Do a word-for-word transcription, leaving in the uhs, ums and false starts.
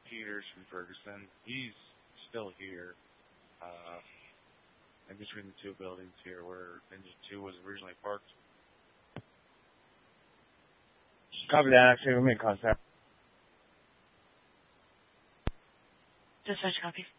Peters from Ferguson. He's still here, uh, in between the two buildings here where Ninja two was originally parked. Copy that, actually, we'll make contact. Dispatch copy.